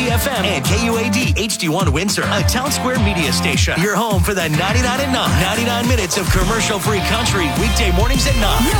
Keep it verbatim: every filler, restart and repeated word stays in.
D F M and K U A D H D one Windsor, a Town Square media station. Your home for the ninety-nine and nine, ninety-nine minutes of commercial-free country weekday mornings at nine.